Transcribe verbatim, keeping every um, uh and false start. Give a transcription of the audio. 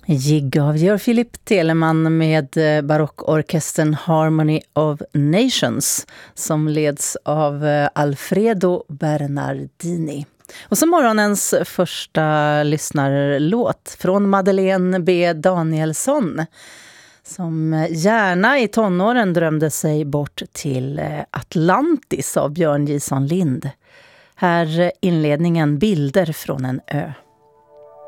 Jigg av Georg Philipp Telemann med barockorkestern Harmony of Nations som leds av Alfredo Bernardini. Och så morgonens första lyssnarlåt från Madeleine B. Danielsson som gärna i tonåren drömde sig bort till Atlantis av Björn Jison Lind. Här inledningen Bilder från en ö.